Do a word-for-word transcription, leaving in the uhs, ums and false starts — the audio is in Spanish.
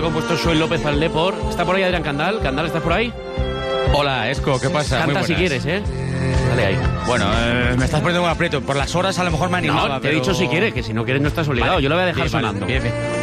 compuesto Soy López al Depor. ¿Está por ahí Adrián Candal? ¿Candal, estás por ahí? Hola, Esco, ¿qué pasa? Canta Muy si buenas. quieres, ¿eh? Dale ahí. Bueno, eh, me estás poniendo un aprieto. Por las horas a lo mejor me animaba. No, te he pero- dicho si quieres, que si no quieres no estás obligado. Vale, Yo lo voy a dejar bien, vale, sonando. bien, bien.